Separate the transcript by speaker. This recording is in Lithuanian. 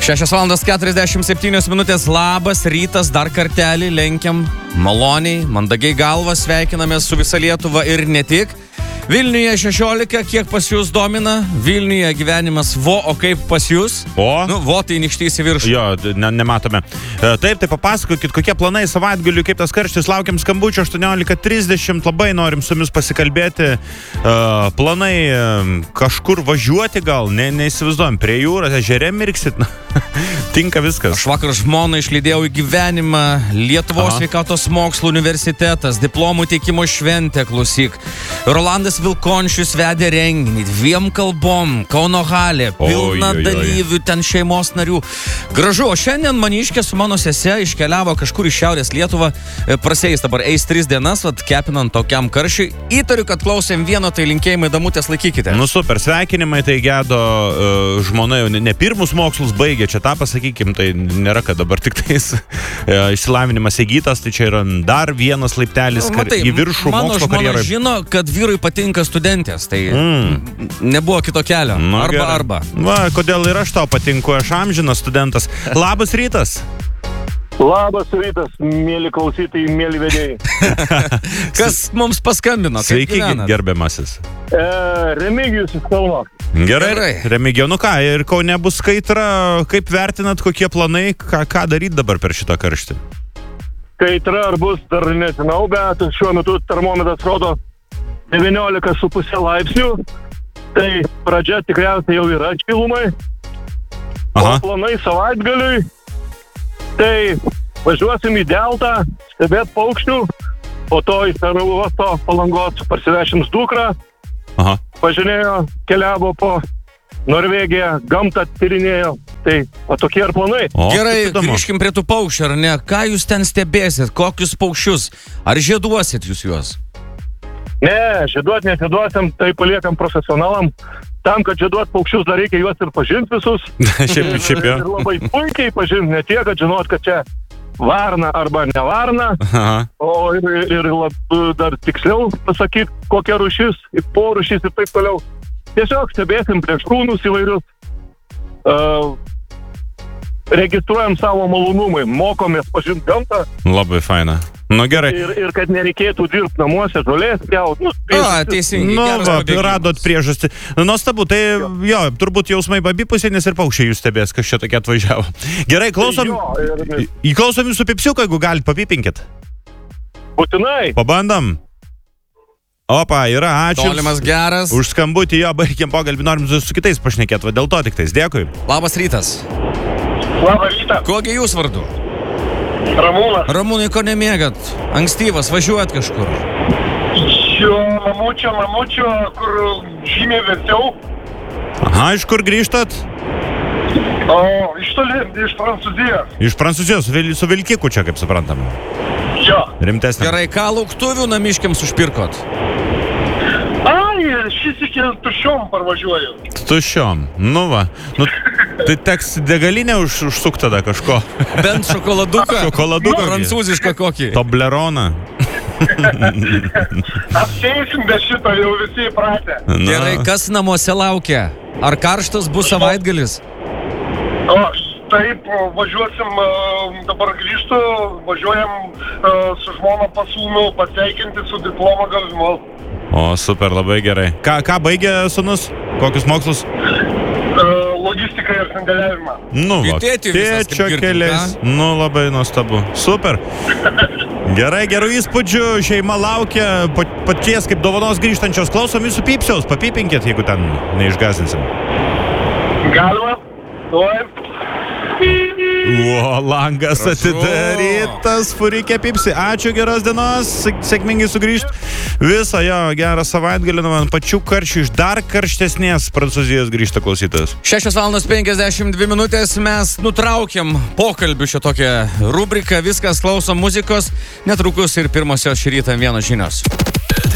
Speaker 1: 6:47 labas rytas, dar kartelį lenkiam maloniai, mandagiai galvą, sveikinamės su visa Lietuva ir ne tik. Vilniuje 16, kiek pas jūs domina? Vilniuje gyvenimas o kaip pas jūs? Tai nykštys į viršų.
Speaker 2: Jo, nematome. Taip, tai papasakokit, kokie planai savaitgaliui, kaip tas karštis, laukiam skambučio 18:30, labai norim su jumis pasikalbėti. Planai kažkur važiuoti gal, neįsivaizduojam, prie jūros, ežere mirksit, tinka viskas.
Speaker 1: Aš vakar žmoną išlydėjau į gyvenimą, Lietuvos sveikatos mokslų universitetas, diplomų teikimo šventė, klausyk. Rolandas Vilkončius vedė renginį 2 kalbom, Kauno halė, pilna dalyvių, ten šeimos narių. Gražu, o šiandien maniškė su mano sese iškeliavo kažkur į Šiaurės Lietuvą, praseis dabar eis 3 dienas, kepinant tokiam karšiui. Įtariu, kad klausėm vieno, tai linkėjimai damutės laikykite.
Speaker 2: Nu super, sveikinimai, tai Gedo žmona jau ne pirmus mokslus baigė, čia tą pasakykim, tai nėra, kad dabar tik tais išsilavinimas įgytas, tai čia yra dar vienas laiptelis į viršų mokslo karjeroje.
Speaker 1: Mano žmona žino, kad vyrui patinka studentės, tai nebuvo kito kelio. Arba.
Speaker 2: Va, kodėl ir aš tau patinku, aš amžinas studentas. Labas rytas.
Speaker 3: Labas rytas, mėly klausytojai, mėly vedėjai.
Speaker 1: Kas mums paskambino?
Speaker 2: Sveiki, gerbiamasis.
Speaker 3: Remigijus iš Kauno.
Speaker 2: Gerai. Remigijau, nu ką, ir Kaune bus kaitra, kaip vertinat, kokie planai, ką daryti dabar per šitą karštį?
Speaker 3: Kaitra ar bus, dar nežinau, bet šiuo metu termometras rodo 19,5 laipsnių, tai pradžia tikriausiai jau yra šilumai. O planai savaitgaliui, tai važiuosim į Deltą, stebėt paukščių, po to į Uosto Palangos parsivešim dukrą, važinėjo, keliavo po Norvegiją, gamtą tyrinėjo, tai tokie ir planai.
Speaker 1: Gerai, grįžkim prie tų paukščių, ar ne? Ką jūs ten stebėsit, kokius paukščius? Ar žieduosit jūs juos?
Speaker 3: Ne, žieduot nežieduosim, tai paliekam profesionalam. Tam, kad žieduot paukščius, dar reikia juos ir pažinti visus.
Speaker 2: Šiaip jau.
Speaker 3: Ir labai puikiai pažinti, ne tiek, kad žinot, kad čia varna arba ne varna, o ir dar tiksliau pasakyti, kokia rūšis, porūšis ir taip toliau. Tiesiog stebėsim plėšrūnus įvairius, registruojam savo malonumai, mokomės pažinti gamtą.
Speaker 2: Labai faina. Nu gerai.
Speaker 3: Ir kad nereikėtų dirbti namuose, žolės pjaut.
Speaker 1: Teisingai.
Speaker 2: Radot priežastį. Nuostabu, tai jo, turbūt jausmai abipusiai, nes ir paukščiai jūs stebės, kas čia tokia atvažiavo. Gerai, klausom jūsų pipsiuką, jeigu galit, papipinkit.
Speaker 3: Būtinai.
Speaker 2: Pabandam. Opa, yra, ačiū.
Speaker 1: Tolimas geras.
Speaker 2: Už skambutį, jo, baigiam pokalbį, norim su kitais pašnekėti, va dėl to tik tais. Dėkui.
Speaker 1: Labas rytas.
Speaker 3: Labą rytą.
Speaker 1: Kokie jūs vardu?
Speaker 3: Ramūnas.
Speaker 1: Ramūnai, ko nemėgat? Ankstyvas, važiuojat kažkur?
Speaker 3: Jo, mamučio, kur žymiai vėsiau.
Speaker 2: Iš kur grįžtat?
Speaker 3: Iš toli, iš Prancūzijos.
Speaker 2: Iš Prancūzijos, su vilkiku čia, kaip suprantam.
Speaker 3: Jo.
Speaker 2: Rimtesnė.
Speaker 1: Gerai, ką lauktuvių namiškiams užpirkot?
Speaker 3: Šis iki tuščiom parvažiuoju.
Speaker 2: Tuščiom, nu va. Tai teks degalinę užsuk tada kažko.
Speaker 1: Bent šokoladuką.
Speaker 2: Šokoladuką.
Speaker 1: Prancūzišką kokį.
Speaker 2: Tobleroną.
Speaker 3: Apsėsim be šito, jau visi įpratę.
Speaker 1: Gerai, kas namuose laukia? Ar karštas bus savaitgalis?
Speaker 3: Taip, važiuosim, dabar grįžtu, važiuojam su žmona pas sūnų pasveikinti su diplomo gavimu.
Speaker 2: Super, labai gerai. Ką baigė sūnus? Kokius mokslus?
Speaker 3: Logistiką ir sandėliavimą.
Speaker 2: Nu, tėčio keliais. Nu, labai nuostabu. Super. Gerai, gerų įspūdžių, šeima laukia, paties kaip dovanos grįžtančios. Klausom jūsų pypsiaus, papypinkit, jeigu ten neišgazinsim.
Speaker 3: Galima?
Speaker 2: Langas atidarytas, furikė pipsi. Ačiū, geros dienos, sėkmingai sugrįžt. Visą jo gerą savaitgalį, man pačių karščių iš dar karštesnės Prancūzijos grįžta klausytojas.
Speaker 1: 6:52 mes nutraukiam pokalbių šią tokią rubriką. Viskas, klausom muzikos. Netrukus ir pirmosios šį rytą 1 žinios.